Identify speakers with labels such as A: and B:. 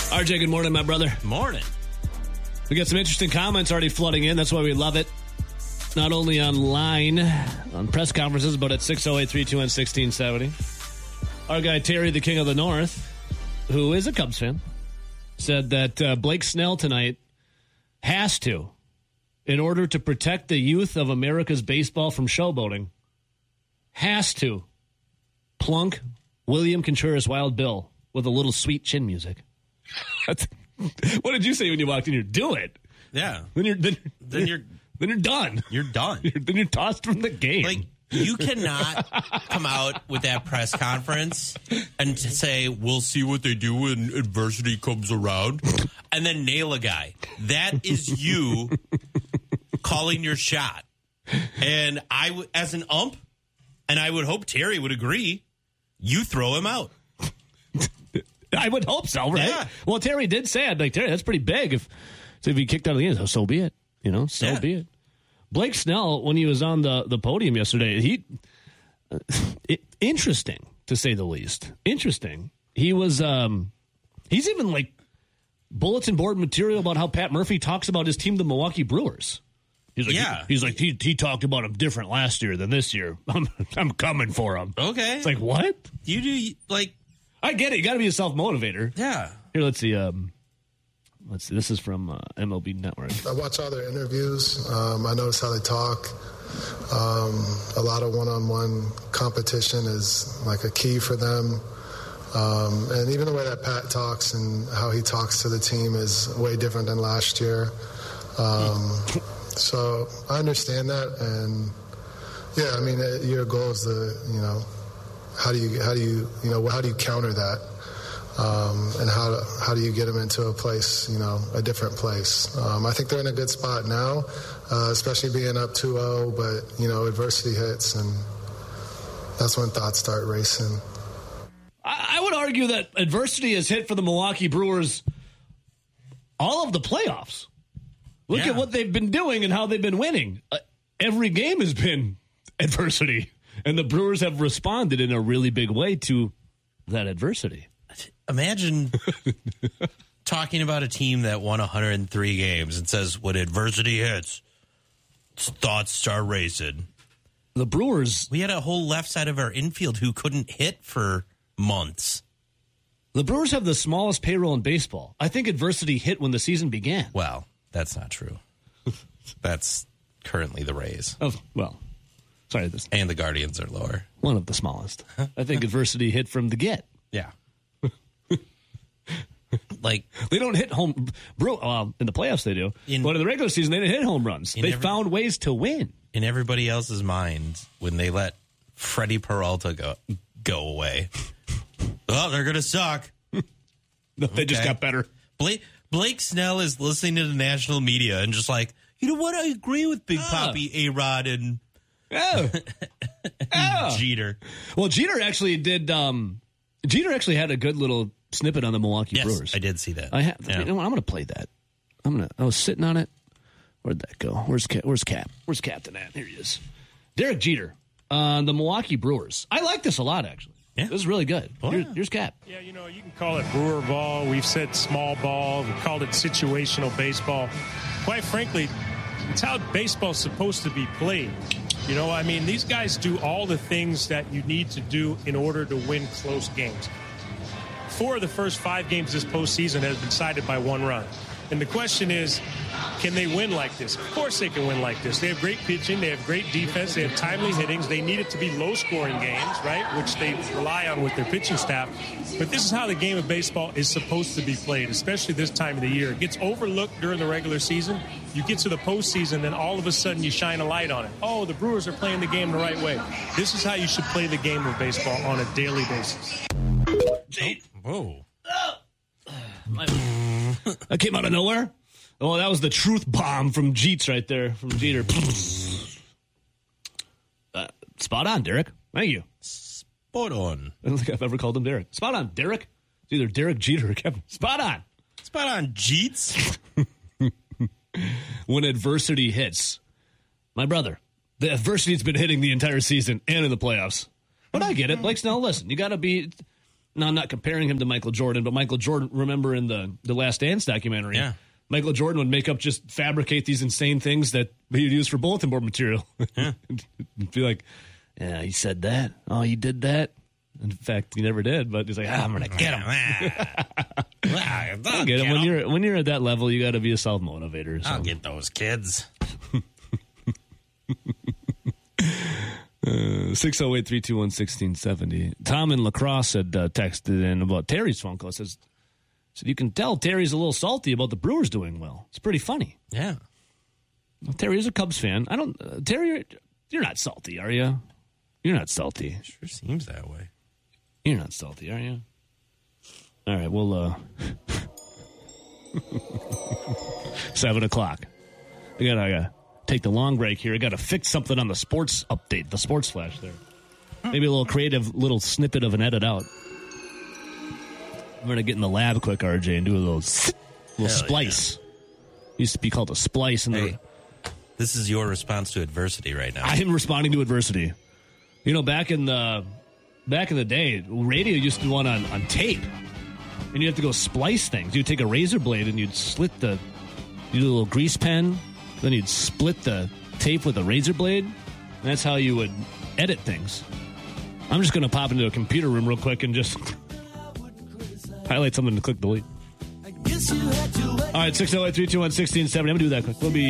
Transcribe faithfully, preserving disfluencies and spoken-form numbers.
A: R J, good morning, my brother.
B: Morning.
A: We got some interesting comments already flooding in. That's why we love it. Not only online, on press conferences, but at six oh eight, three two one, one six seven zero. Our guy, Terry, the King of the North, who is a Cubs fan, said that uh, Blake Snell tonight has to, in order to protect the youth of America's baseball from showboating, has to plunk William Contreras Wild Bill with a little sweet chin music. What did you say when you walked in here? Do it.
B: Yeah.
A: Then you're then,
B: Then you're
A: then you're done.
B: you're done.
A: You're, then you're tossed from the game.
B: Like, you cannot come out with that press conference and to say, we'll see what they do when adversity comes around, and then nail a guy. That is you calling your shot. And I, w- as an ump, and I would hope Terry would agree, you throw him out.
A: I would hope so, right?
B: Yeah.
A: Well, Terry did say it. Like, Terry, that's pretty big. If so if he kicked out of the game, so be it. You know, so
B: Yeah.
A: be it. Blake Snell, when he was on the, the podium yesterday, he uh, it, interesting to say the least. Interesting. He was. Um, he's even like bulletin board material about how Pat Murphy talks about his team, the Milwaukee Brewers. He's like,
B: Yeah.
A: he, he's like he, he talked about him different last year than this year. I'm I'm coming for him.
B: Okay.
A: It's like, what?
B: You do, like,
A: I get it. You got to be a self motivator.
B: yeah.
A: Here, let's see. Um, let's see. This is from uh, M L B Network.
C: I watch all their interviews. Um, I notice how they talk. Um, a lot of one-on-one competition is like a key for them. Um, and even the way that Pat talks and how he talks to the team is way different than last year. Um, so I understand that. And yeah, I mean, uh, your goal is to, you know, how do you, how do you, you know, how do you counter that? Um, and how how do you get them into a place, you know, a different place? Um, I think they're in a good spot now, uh, especially being up two oh, but, you know, adversity hits, and that's when thoughts start racing.
A: I, I would argue that adversity has hit for the Milwaukee Brewers all of the playoffs. Look
B: Yeah.
A: at what they've been doing and how they've been winning. Uh, every game has been adversity, and the Brewers have responded in a really big way to that adversity.
B: Imagine talking about a team that won one hundred three games and says, when adversity hits, thoughts start racing.
A: The Brewers,
B: We had a whole left side of our infield who couldn't hit for months.
A: the Brewers have the smallest payroll in baseball. I think adversity hit when the season began.
B: Well, that's not true. That's currently the Rays.
A: Oh, well, sorry, this
B: And the Guardians are lower.
A: one of the smallest. I think adversity hit from the get.
B: Yeah. Like,
A: They don't hit home. Brew, well, in the playoffs they do.
B: In-
A: but in the regular season, they didn't hit home runs.
B: In
A: They
B: every-
A: found ways to win.
B: in everybody else's mind, when they let Freddie Peralta go go away, oh, they're going to suck.
A: No, they just
B: Okay.
A: got better.
B: Blake, Blake Snell is listening to the national media and just like, you know what? I agree with Big Papi, A-Rod, and
A: Oh. Oh.
B: Jeter.
A: Well, Jeter actually did. Um, Jeter actually had a good little snippet on the Milwaukee
B: Yes,
A: Brewers.
B: I did see that.
A: I have.
B: Yeah.
A: You know what? I'm going to play that. I'm gonna. I was sitting on it. Where'd that go? Where's Cap? Where's Cap? Where's Captain at? Here he is. Derek Jeter, uh, the Milwaukee Brewers. I like this a lot, actually.
B: Yeah.
A: This is really good.
B: Oh,
A: Here-
B: yeah.
A: Here's Cap.
D: Yeah, you know, you can call it Brewer ball. We've said small ball. We've called it situational baseball. Quite frankly, it's how baseball's supposed to be played. You know, I mean, these guys do all the things that you need to do in order to win close games. Four of the first five games this postseason has been decided by one run. And the question is, can they win like this? Of course they can win like this. They have great pitching. They have great defense. They have timely hittings. They need it to be low-scoring games, right, which they rely on with their pitching staff. But this is how the game of baseball is supposed to be played, especially this time of the year. It gets overlooked during the regular season. You get to the postseason, then all of a sudden you shine a light on it. Oh, the Brewers are playing the game the right way. This is how you should play the game of baseball on a daily basis.
B: Whoa.
A: That came out of nowhere. Oh, that was the truth bomb from Jeets right there, from Jeter. Uh, spot on, Derek. Thank you.
B: Spot on.
A: I don't think I've ever called him Derek. Spot on, Derek. It's either Derek Jeter or Kevin. Spot on.
B: Spot on, Jeets.
A: When adversity hits, my brother, the adversity's been hitting the entire season and in the playoffs. But I get it. Blake Snell, listen, you got to be, Now, I'm not comparing him to Michael Jordan, but Michael Jordan, remember in the, the Last Dance documentary,
B: Yeah.
A: Michael Jordan would make up, just fabricate these insane things that he'd use for bulletin board material.
B: Yeah.
A: Be like, yeah, he said that. Oh, he did that. In fact, he never did, but he's like, ah, I'm going to get him. I get him. When you're, when you're at that level, you got to be a self-motivator. So.
B: I'll get those kids.
A: Uh, six oh eight, three two one, one six seven oh. Tom in La Crosse had uh, texted in about Terry's phone call. Says, said, you can tell Terry's a little salty about the Brewers doing well. It's pretty funny.
B: Yeah.
A: Well, Terry is a Cubs fan. I don't, uh, Terry, you're not salty, are you? You're not salty.
B: Sure seems that way.
A: You're not salty, are you? All right, well, uh, seven o'clock. I gotta, I gotta take the long break here. I gotta fix something on the sports update, the sports flash there. Maybe a little creative little snippet of an edit out. I'm gonna get in the lab quick, R J, and do a little, little splice. Yeah. Used to be called a splice. In
B: hey,
A: the,
B: this is your response to adversity right now.
A: I am responding to adversity. You know, back in the back in the day, radio used to be one on, on tape. And you have to go splice things. You'd take a razor blade and you'd slit the, you do a little grease pen, then you'd split the tape with a razor blade. And that's how you would edit things. I'm just going to pop into a computer room real quick and just highlight something to click delete. All right, six oh eight, three two one, one six seven oh. I'm going to do that quick. We'll be